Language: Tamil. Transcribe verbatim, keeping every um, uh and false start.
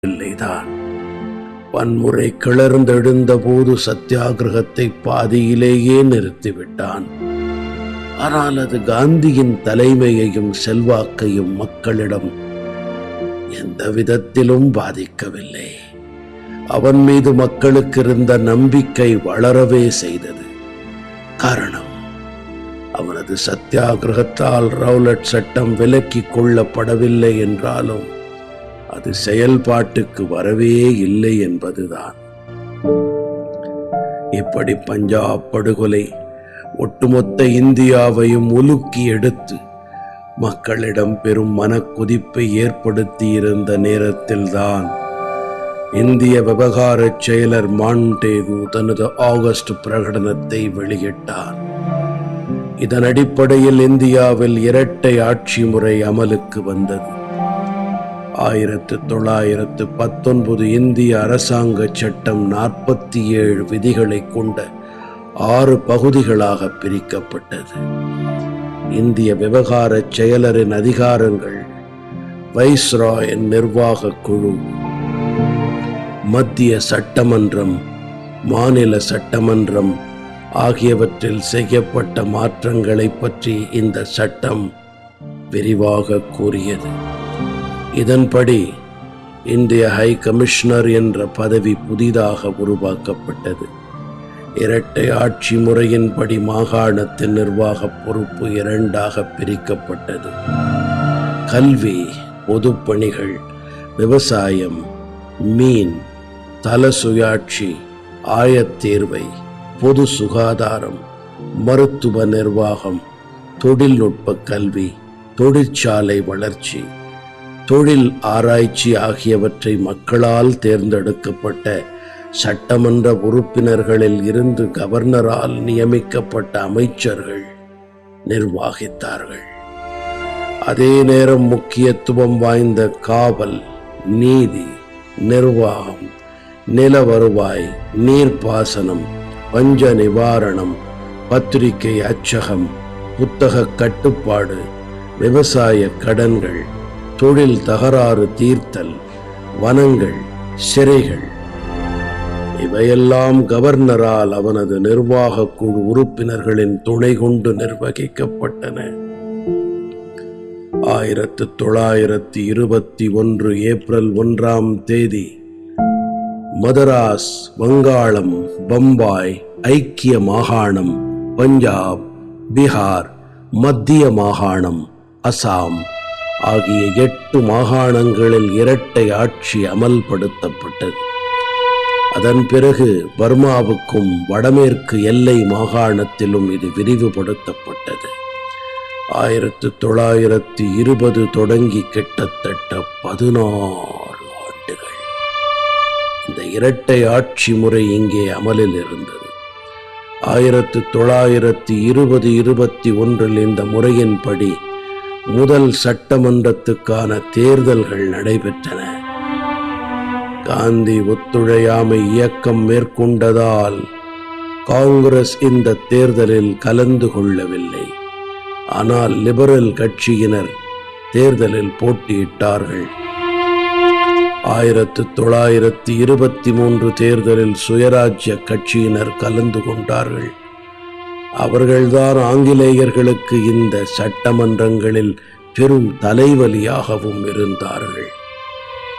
இல்லைதான். வன்முறை கிளர்ந்தெழுந்த போது சத்தியாகிரகத்தை பாதியிலேயே நிறுத்திவிட்டான். ஆனால் அது காந்தியின் தலைமையையும் செல்வாக்கையும் மக்களிடம் எந்த விதத்திலும் பாதிக்கவில்லை. அவன் மீது மக்களுக்கு இருந்த நம்பிக்கை வளரவே செய்தது. காரணம், அவனது சத்தியாகிரகத்தால் ரவுலட் சட்டம் விலக்கிக் கொள்ளப்படவில்லை என்றாலும் அது செயல்பாட்டுக்கு வரவே இல்லை என்பதுதான். இப்படி பஞ்சாப் படுகொலை ஒட்டுமொத்த இந்தியாவையும் உலுக்கி எடுத்து மக்களிடம் பெரும் மனக்குதிப்பை ஏற்படுத்தி இருந்த நேரத்தில்தான் இந்திய விவகார செயலர் மாண்டேகு தனது ஆகஸ்ட் பிரகடனத்தை வெளியிட்டார். இதன் அடிப்படையில் இந்தியாவில் இரட்டை ஆட்சி முறை அமலுக்கு வந்தது. ஆயிரத்து தொள்ளாயிரத்து பத்தொன்பது இந்திய அரசாங்க சட்டம் நாற்பத்தி ஏழு விதிகளை கொண்ட ஆறு பகுதிகளாக பிரிக்கப்பட்டது. இந்திய விவகார செயலரின் அதிகாரங்கள் வைஸ்ராயின் நிர்வாக குழு, மத்திய சட்டமன்றம், மாநில சட்டமன்றம் ஆகியவற்றில் செய்யப்பட்ட மாற்றங்களை பற்றி இந்த சட்டம் விரிவாக கூறியது. இதன்படி இந்திய ஹை கமிஷனர் என்ற பதவி புதிதாக உருவாக்கப்பட்டது. இரட்டை ஆட்சி முறையின்படி மாகாணத்தின் நிர்வாக பொறுப்பு இரண்டாக பிரிக்கப்பட்டது. கல்வி, பொதுப்பணிகள், விவசாயம், மீன், தல சுயாட்சி, ஆயத்தேர்வை, பொது சுகாதாரம், மருத்துவ நிர்வாகம், தொழில்நுட்ப கல்வி, தொழிற்சாலை வளர்ச்சி, தொழில் ஆராய்ச்சி ஆகியவற்றை மக்களால் தேர்ந்தெடுக்கப்பட்ட சட்டமன்ற உறுப்பினர்களில் இருந்து கவர்னரால் நியமிக்கப்பட்ட அமைச்சர்கள் நிர்வகித்தார்கள். அதே நேரம் முக்கியத்துவம் வாய்ந்த காவல், நீதி, நிர்வாகம், நில வருவாய், நீர்ப்பாசனம், பஞ்ச நிவாரணம், பத்திரிகை அச்சகம், புத்தக கட்டுப்பாடு, விவசாய கடன்கள், தொழில் தகராறு தீர்த்தல், வனங்கள், சிறைகள் இவையெல்லாம் கவர்னரால் அவனது நிர்வாக குழு உறுப்பினர்களின் துணை கொண்டு நிர்வகிக்கப்பட்டன. ஆயிரத்து தொள்ளாயிரத்தி இருபத்தி ஒன்று ஏப்ரல் ஒன்றாம் தேதி மதராஸ், வங்காளம், பம்பாய், ஐக்கிய மாகாணம், பஞ்சாப், பீகார், மத்திய மாகாணம், அசாம் ஆகிய எட்டு மாகாணங்களில் இரட்டை ஆட்சி அமல்படுத்தப்பட்டது. அதன் பிறகு பர்மாவுக்கும் வடமேற்கு எல்லை மாகாணத்திலும் இது விரிவுபடுத்தப்பட்டது. ஆயிரத்து தொள்ளாயிரத்தி இருபது தொடங்கி கிட்டத்தட்ட பதினாறு ஆண்டுகள் இந்த இரட்டை ஆட்சி முறை இங்கே அமலில் இருந்தது. ஆயிரத்து தொள்ளாயிரத்தி இருபது இருபத்தி ஒன்றில் இந்த முறையின்படி முதல் சட்டமன்றத்துக்கான தேர்தல்கள் நடைபெற்றன. காந்தி ஒத்துழையாமை இயக்கம் மேற்கொண்டதால் காங்கிரஸ் இந்த தேர்தலில் கலந்து கொள்ளவில்லை. ஆனால் லிபரல் கட்சியினர் தேர்தலில் போட்டியிட்டார்கள். ஆயிரத்து தொள்ளாயிரத்தி இருபத்தி மூன்று தேர்தலில் சுயராஜ்ய கட்சியினர் கலந்து கொண்டார்கள். அவர்கள்தான் ஆங்கிலேயர்களுக்கு இந்த சட்டமன்றங்களில் பெரும் தலைவலியாகவும் இருந்தார்கள்.